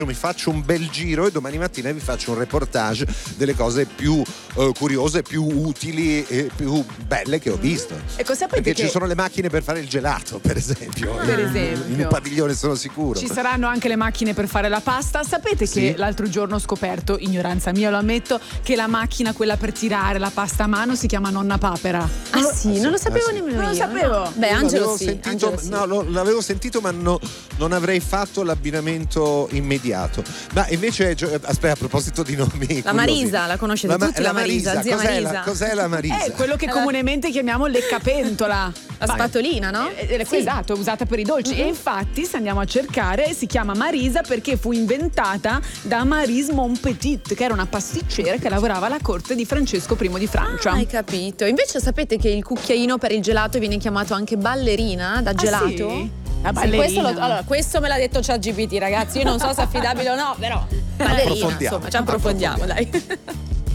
mi faccio un bel giro e domani mattina vi faccio un reportage delle cose più curiose, più utili e più belle che ho visto. Ecco, sapete perché che ci sono le macchine per fare il gelato, per esempio. Per esempio. In un padiglione sono sicuro. Ci saranno anche le macchine per fare la pasta. Sapete che l'altro giorno ho scoperto, ignoranza mia lo ammetto, che la macchina quella per tirare la pasta a mano si chiama nonna papera. Ah sì, non lo sapevo nemmeno io. Non lo sapevo. Beh, Angelo sì. Sentito, Angelo sì. no, l'avevo sentito, ma non avrei fatto l'abbinamento immediato. Ma invece, aspetta, a proposito di nomi, la Marisa, la conoscete tutti, la Marisa, zia Marisa. Cos'è la Marisa? È quello che comunemente chiamiamo leccapentola. La spatolina, no? Sì. Esatto, usata per i dolci. E infatti, se andiamo a cercare, si chiama Marisa perché fu inventata da Marise Montpetit, che era una pasticcera che lavorava alla corte di Francesco I di Francia. Hai capito. Invece sapete che il cucchiaino per il gelato viene chiamato anche ballerina da gelato? Sì? La ballerina. Allora, questo me l'ha detto ChatGPT, ragazzi. Io non so se è affidabile o no, però ballerina, insomma, ci approfondiamo, dai.